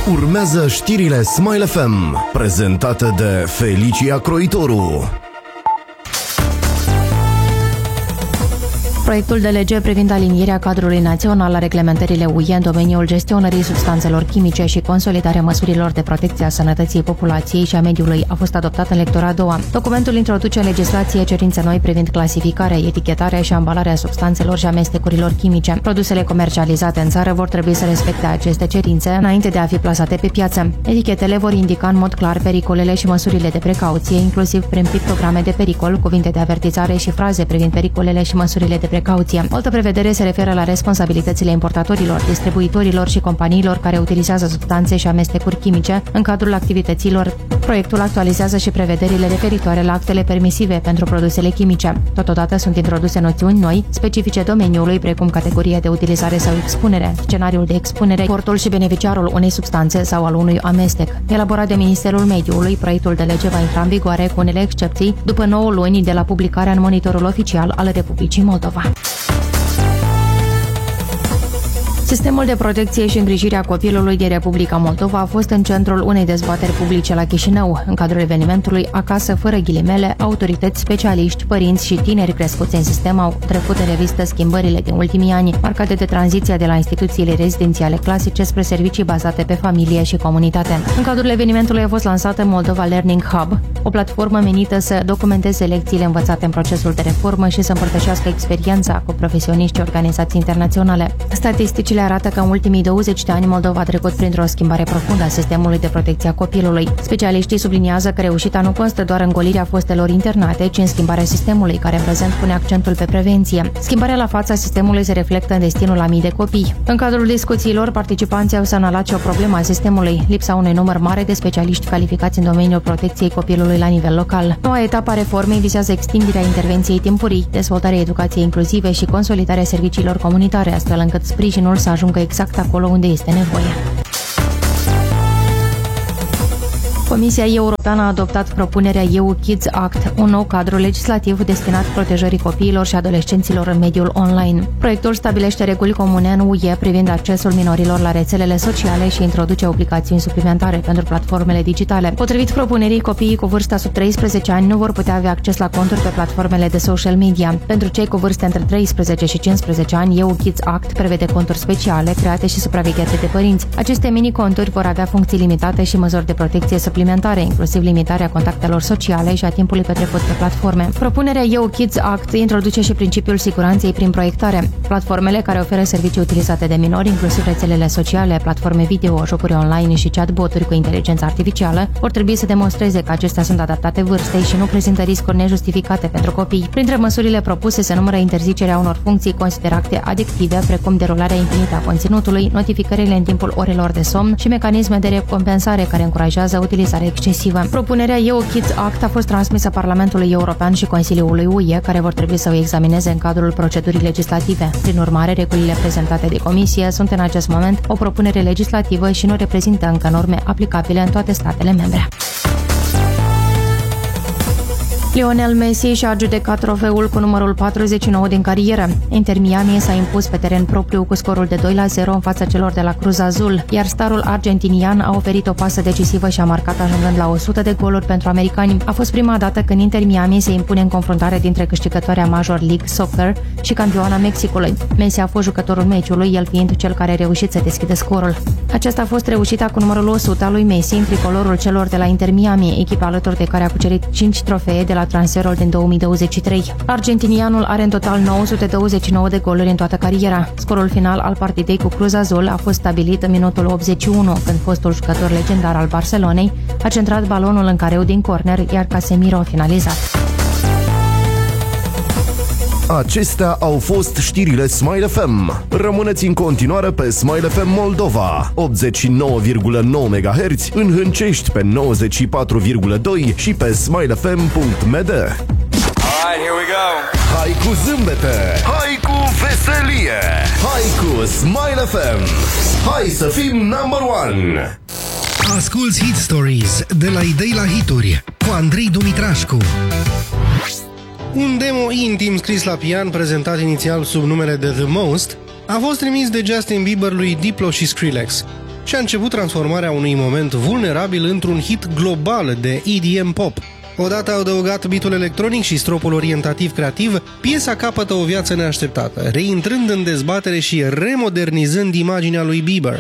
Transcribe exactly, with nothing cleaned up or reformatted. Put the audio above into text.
Urmează știrile Smile F M, prezentate de Felicia Croitoru. Proiectul de lege privind alinierea cadrului național la reglementările U E în domeniul gestionării substanțelor chimice și consolidarea măsurilor de protecție a sănătății populației și a mediului a fost adoptat în lectura a doua. Documentul introduce în legislație cerințe noi privind clasificarea, etichetarea și ambalarea substanțelor și amestecurilor chimice. Produsele comercializate în țară vor trebui să respecte aceste cerințe înainte de a fi plasate pe piață. Etichetele vor indica în mod clar pericolele și măsurile de precauție, inclusiv prin pictograme de pericol, cuvinte de avertizare și fraze privind pericolele și măsurile de precauție. O altă prevedere se referă la responsabilitățile importatorilor, distribuitorilor și companiilor care utilizează substanțe și amestecuri chimice în cadrul activităților. Proiectul actualizează și prevederile referitoare la actele permisive pentru produsele chimice. Totodată sunt introduse noțiuni noi, specifice domeniului, precum categoria de utilizare sau expunere, scenariul de expunere, portul și beneficiarul unei substanțe sau al unui amestec. Elaborat de Ministerul Mediului, proiectul de lege va intra în vigoare cu unele excepții după nouă luni de la publicarea în Monitorul Oficial al Republicii Moldova. Sistemul de protecție și îngrijire a copilului din Republica Moldova a fost în centrul unei dezbateri publice la Chișinău. În cadrul evenimentului, acasă, fără ghilimele, autorități, specialiști, părinți și tineri crescuți în sistem au trecut în revistă schimbările din ultimii ani, marcate de tranziția de la instituțiile rezidențiale clasice spre servicii bazate pe familie și comunitate. În cadrul evenimentului a fost lansată Moldova Learning Hub, o platformă menită să documenteze lecțiile învățate în procesul de reformă și să împărtășească experiența cu profesioniști și organizații internaționale. Statisticile arată că în ultimii douăzeci de ani Moldova a trecut printr-o schimbare profundă a sistemului de protecție a copilului. Specialiștii subliniază că reușita nu constă doar în golirea fostelor internate, ci în schimbarea sistemului, care în prezent pune accentul pe prevenție. Schimbarea la fața sistemului se reflectă în destinul a mii de copii. În cadrul discuțiilor, participanții au semnalat și o problemă a sistemului, lipsa unui număr mare de specialiști calificați în domeniul protecției copilului la nivel local. Noua etapă a reformei vizează extinderea intervenției timpurii, dezvoltarea educației inclusive și consolidarea serviciilor comunitare, astfel încât sprijinul să ajungă exact acolo unde este nevoie. Comisia Europeană a adoptat propunerea E U Kids Act, un nou cadru legislativ destinat protejării copiilor și adolescenților în mediul online. Proiectul stabilește reguli comune în U E privind accesul minorilor la rețelele sociale și introduce obligațiuni suplimentare pentru platformele digitale. Potrivit propunerii, copiii cu vârsta sub treisprezece ani nu vor putea avea acces la conturi pe platformele de social media. Pentru cei cu vârste între treisprezece și cincisprezece ani, E U Kids Act prevede conturi speciale create și supravegheate de părinți. Aceste mini-conturi vor avea funcții limitate și măsuri de protecție suplimentare, inclusiv limitarea contactelor sociale și a timpului petrecut pe platforme. Propunerea E U Kids Act introduce și principiul siguranței prin proiectare. Platformele care oferă servicii utilizate de minori, inclusiv rețelele sociale, platforme video, jocuri online și chatboturi cu inteligență artificială, vor trebui să demonstreze că acestea sunt adaptate vârstei și nu prezintă riscuri nejustificate pentru copii. Printre măsurile propuse se numără interzicerea unor funcții considerate adictive, precum derularea infinită a conținutului, notificările în timpul orelor de somn și mecanisme de recompensare care încurajează utilizarea excesivă. Propunerea E U Kids Act a fost transmisă Parlamentului European și Consiliului U E, care vor trebui să o examineze în cadrul procedurii legislative. Prin urmare, regulile prezentate de Comisie sunt în acest moment o propunere legislativă și nu reprezintă încă norme aplicabile în toate statele membre. Lionel Messi și-a adjudecat trofeul cu numărul patruzeci și nouă din carieră. Inter Miami s-a impus pe teren propriu cu scorul de doi la zero în fața celor de la Cruz Azul, iar starul argentinian a oferit o pasă decisivă și a marcat ajungând la o sută de goluri pentru americani. A fost prima dată când Inter Miami se impune în confruntare dintre câștigătoarea Major League Soccer și campioana Mexicului. Messi a fost jucătorul meciului, el fiind cel care a reușit să deschidă scorul. Aceasta a fost reușita cu numărul o sută al lui Messi în tricolorul celor de la Inter Miami, echipa alături de care a cucerit cinci trofee de la transferul din două mii douăzeci și trei. Argentinianul are în total nouă sute douăzeci și nouă de goluri în toată cariera. Scorul final al partidei cu Cruz Azul a fost stabilit în minutul optzeci și unu, când fostul jucător legendar al Barcelonei a centrat balonul în careu din corner, iar Casemiro a finalizat. Acestea au fost știrile Smile F M. Rămâneți în continuare pe Smile F M Moldova, optzeci și nouă virgulă nouă MHz, în Hâncești pe nouăzeci și patru virgulă doi și pe smile f m punct m d. Alright, here we go. Hai cu zâmbete, hai cu veselie, hai cu Smile F M. Hai să fim number one. Asculți Hit Stories de la idei la hituri cu Andrei Dumitrașcu. Un demo intim scris la pian, prezentat inițial sub numele de The Most, a fost trimis de Justin Bieber lui Diplo și Skrillex. și a început transformarea unui moment vulnerabil într-un hit global de E D M pop. Odată adăugat beat-ul electronic și stropul orientativ creativ, piesa capătă o viață neașteptată, reintrând în dezbatere și remodernizând imaginea lui Bieber.